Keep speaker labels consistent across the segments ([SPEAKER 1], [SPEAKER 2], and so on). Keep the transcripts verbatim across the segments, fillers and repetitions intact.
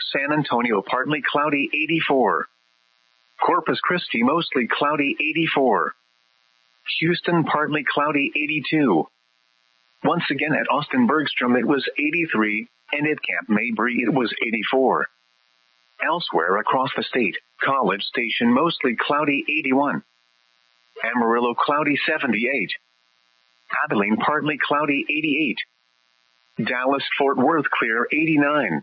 [SPEAKER 1] San Antonio partly cloudy eighty-four. Corpus Christi mostly cloudy eighty-four. Houston partly cloudy eighty-two. Once again at Austin Bergstrom it was eighty-three, and at Camp Mabry it was eighty-four. Elsewhere across the state, College Station mostly cloudy eighty-one. Amarillo cloudy seventy-eight. Abilene partly cloudy eighty-eight. Dallas-Fort Worth clear eighty-nine.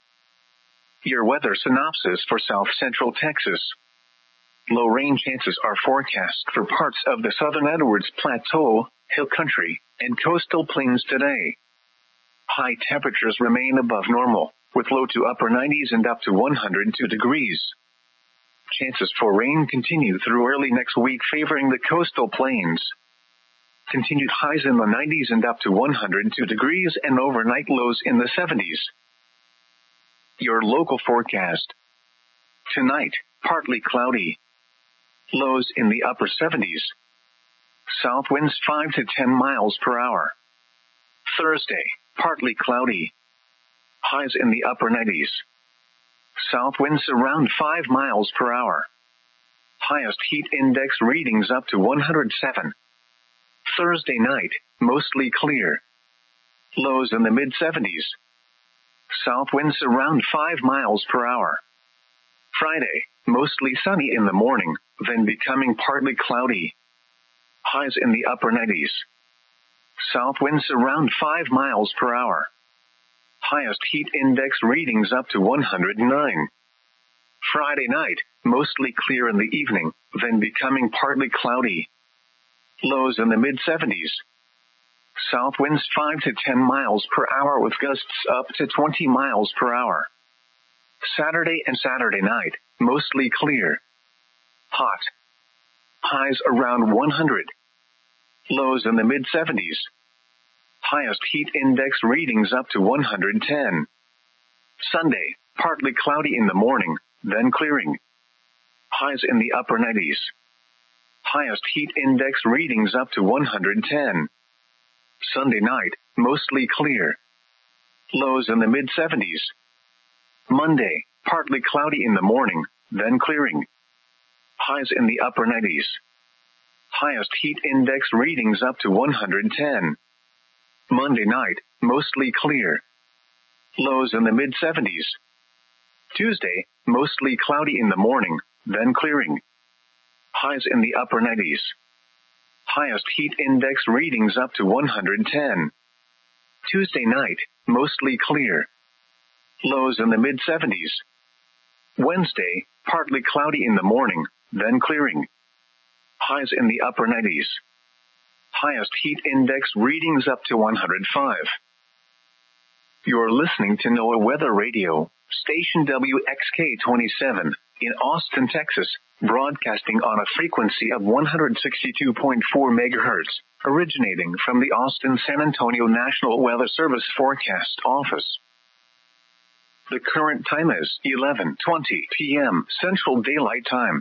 [SPEAKER 1] Your weather synopsis for South Central Texas. Low rain chances are forecast for parts of the southern Edwards Plateau, Hill Country, and coastal plains today. High temperatures remain above normal, with low to upper nineties and up to one hundred two degrees. Chances for rain continue through early next week, favoring the coastal plains. Continued highs in the nineties and up to one hundred two degrees, and overnight lows in the seventies. Your local forecast. Tonight, partly cloudy. Lows in the upper seventies. South winds five to ten miles per hour. Thursday, partly cloudy. Highs in the upper nineties. South winds around five miles per hour. Highest heat index readings up to one hundred seven. Thursday night, mostly clear. Lows in the mid seventies. South winds around five miles per hour. Friday, mostly sunny in the morning, then becoming partly cloudy. Highs in the upper nineties. South winds around five miles per hour. Highest heat index readings up to one hundred nine. Friday night, mostly clear in the evening, then becoming partly cloudy. Lows in the mid seventies. South winds five to ten miles per hour with gusts up to twenty miles per hour. Saturday and Saturday night, mostly clear. Hot. Highs around one hundred. Lows in the mid seventies. Highest heat index readings up to one hundred ten. Sunday, partly cloudy in the morning, then clearing. Highs in the upper nineties. Highest heat index readings up to one hundred ten. Sunday night, mostly clear. Lows in the mid seventies. Monday, partly cloudy in the morning, then clearing. Highs in the upper nineties. Highest heat index readings up to one hundred ten. Monday night, mostly clear. Lows in the mid seventies. Tuesday, mostly cloudy in the morning, then clearing. Highs in the upper nineties. Highest heat index readings up to one hundred ten. Tuesday night, mostly clear. Lows in the mid seventies. Wednesday, partly cloudy in the morning, then clearing. Highs in the upper nineties. Highest heat index readings up to one hundred five. You're listening to NOAA Weather Radio, station W X K twenty-seven, in Austin, Texas, broadcasting on a frequency of one hundred sixty-two point four megahertz, originating from the Austin San Antonio National Weather Service Forecast Office. The current time is eleven twenty p.m. Central Daylight Time.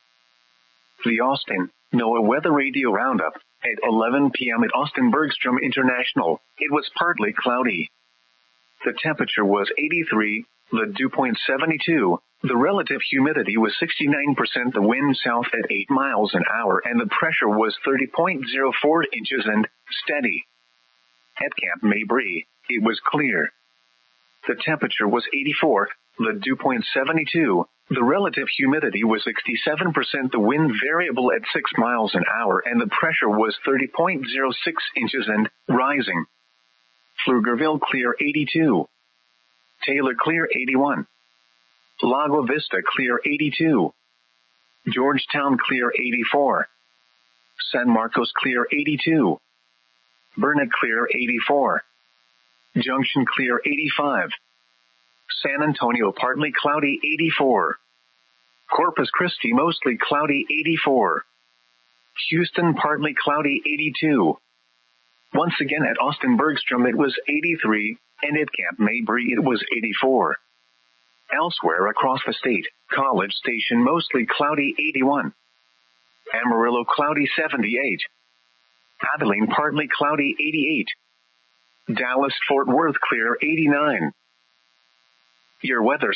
[SPEAKER 1] The Austin NOAA Weather Radio Roundup. At eleven p.m. at Austin Bergstrom International, it was partly cloudy. The temperature was eighty-three, the dew point seventy-two, the relative humidity was sixty-nine percent, the wind south at eight miles an hour, and the pressure was thirty point zero four inches and steady. At Camp Mabry, it was clear. The temperature was eighty-four, the dew point seventy-two, the relative humidity was sixty-seven percent, the wind variable at six miles an hour, and the pressure was thirty point zero six inches and rising. Pflugerville clear eighty-two. Taylor clear eighty-one. Lago Vista clear eighty-two. Georgetown clear eighty-four. San Marcos clear eighty-two. Burnet clear eighty-four. Junction clear eighty-five. San Antonio partly cloudy eighty-four. Corpus Christi mostly cloudy eighty-four. Houston partly cloudy eighty-two. Once again at Austin Bergstrom it was eighty-three, and at Camp Mabry it was eighty-four. Elsewhere across the state, College Station mostly cloudy eighty-one. Amarillo cloudy seventy-eight. Abilene partly cloudy eighty-eight. Dallas-Fort Worth clear eighty-nine. Your weather